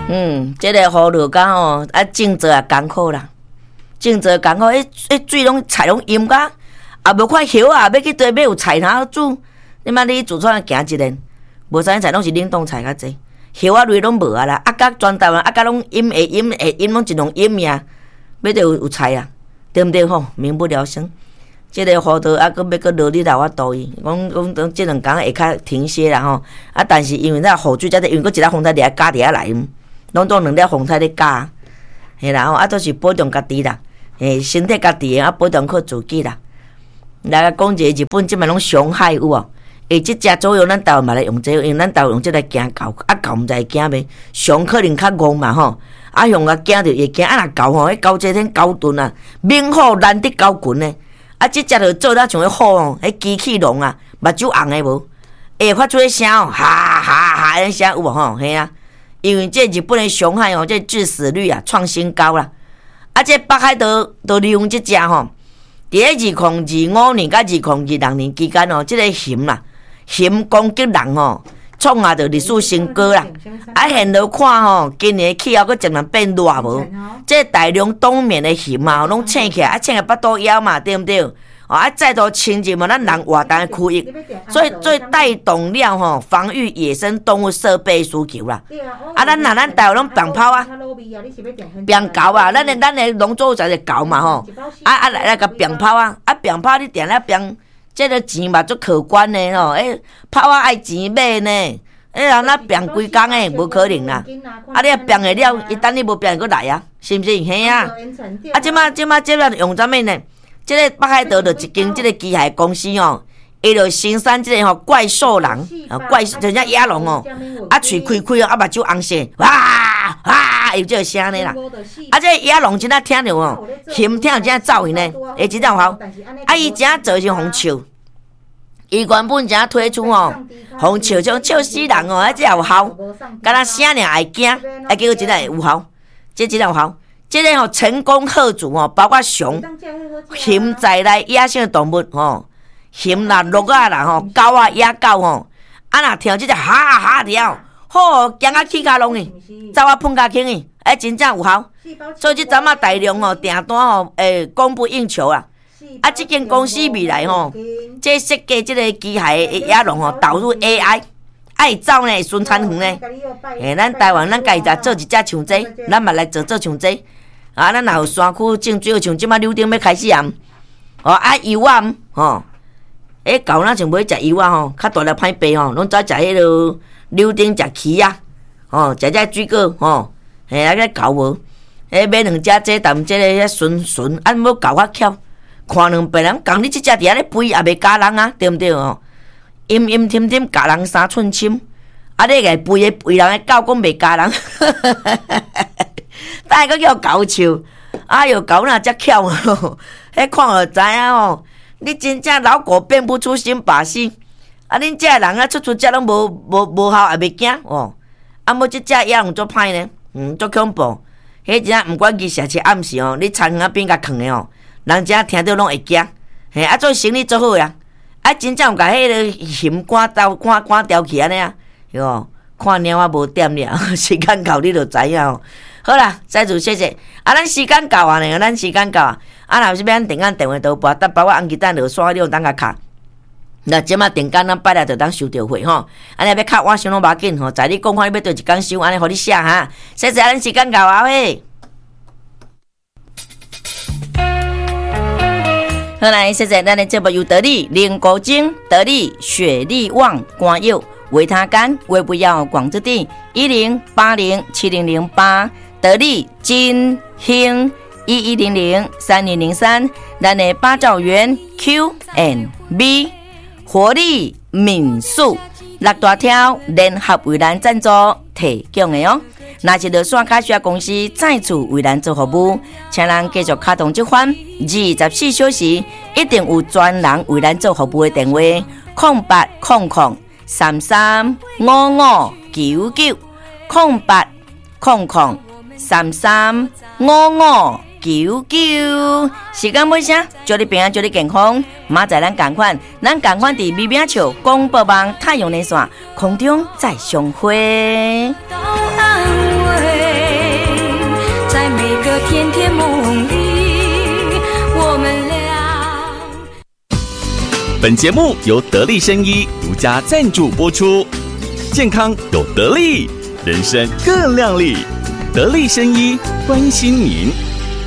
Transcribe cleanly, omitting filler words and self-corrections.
这个雨落甲吼，种植也艰苦啦，种植艰苦，水拢菜拢淹甲，也无看叶啊，要去堆买有菜哪煮？你妈你自创行一年，无啥菜拢是冷冻菜较济，叶啊类拢无啊啦，甲全台湾甲拢淹会淹拢一拢淹呀，要得有菜啊，对毋对吼？民不聊生。这个雨道佫要佫落日头，我倒伊，讲这两天会较停歇啦吼。但是因为那雨水遮济，因为佫一粒风台伫加伫来，拢当两粒风台咧加，嘿啦吼，都是保重家己啦，身体家己保重靠自己啦。来讲一个日本即摆拢上海有哦，即只左右咱台湾嘛来用这个，因为咱台湾用这来惊狗，狗毋知会惊袂，上可能较戆嘛吼。用惊着会惊，若狗吼，迄狗这天狗盾啊，猛虎难敌狗群呢。即只就做得像迄虎哦，迄机器龙啊，目睭红诶无，会发出迄声哦，哈哈哈迄声有无吼？嘿啊，因为这日本诶上海哦，这致死率啊创新高啦。这北海道都利用即只吼，伫咧2025年甲2026年期间哦，即个熊啦，熊攻击人吼，创下着历史新高啦。现落看吼，今年气候佫渐渐变热无？这大量冬眠的熊嘛，拢醒起来，醒起巴肚枵嘛，对毋对？再度侵入嘛，咱人活动的区域，所以带动了吼防御野生动物设备需求啦。咱台湾拢鞭炮啊，鞭狗啊，咱的农作物就是狗嘛吼。来个鞭炮啊，鞭炮你定了鞭，这个钱嘛足可观的吼。炮啊爱钱买呢。人那变规工诶，无可能啦！你变会了，伊等你无变佫来啊，是毋是？嘿啊！即摆用啥物呢？即个北海道就一间即个机械公司哦，伊就生产即个吼怪兽人，怪就像野狼哦，喙开哦，目睭红色，哇，有即个声呢啦！这个野狼真正听着哦，熊听真正噪音呢，真正有效。伊真正做成红笑。伊原本正推出吼，互笑像笑死人哦，这有效，敢若声尔会惊，结果真正有效，这真正有效。这个吼成功贺主吼，包括熊在内野生动物吼，熊啦、鹿啊啦吼、狗啊、野狗吼，若听这只哈哈跳，好惊啊起骹拢去，走啊碰甲轻去，真正有效。所以这阵大量吼订单吼，供不应求啊。这间公司未来吼，这设计这个机械野狼吼，导入 AI， 爱走呢，顺产园呢。咱台湾咱家己做一只像这，咱嘛来做像这。咱若有山区种水，像即摆柳丁要开始啊。油啊，吼，狗咱像买食油啊吼，较大粒歹白吼，拢走食迄落柳丁食蛆啊，食只水果吼，个狗无，买两只这，但这个顺，要狗较巧。看两别人讲你即只伫遐咧肥，也袂咬人啊，对毋对哦？阴甜咬人3寸深，你个肥的人的狗讲袂咬人，等下佫叫狗笑，哟狗哪遮巧哦？迄看就知影哦，你真正老狗变不出新把戏，恁遮人出遮拢无效，也袂惊哦。要即只野狼足歹呢，足恐怖。迄真正毋管伊射暗时哦，你田园边甲囥的哦。人家听到拢会惊，做生意做好呀，真正有甲迄个熊赶掉去安尼啊，哟，看猫仔无点了，时间到你就知影哦。好啦，再次谢谢，咱时间到啊呢，咱时间到啊，若是要电话都拨，等包括红鸡蛋落山，你用当甲卡。那即马电工咱摆来就当收着费吼，安尼要卡我想拢无要紧吼，在你讲看你要对一工收，安尼互你写哈。谢谢，咱时间到啊嘿。好来，谢谢咱的节目由得力灵果精、得力雪力旺、光佑、维他甘、微不要广之地10807008，得力金兴11003003，咱的八兆元 Q&B 活力民宿六大条联合为咱赞助提供的哦。若是落线卡需要公司再次为咱做服务，请咱继续卡通这款24小时一定有专人为咱做服务的电话0800335599 0800335599。时间尾声，祝你平安，祝你健康。明仔咱同款伫美名笑广播网太阳连线空中再相会。 本节目由得力生医独家赞助播出，健康有得力，人生更亮丽。得力生医关心您。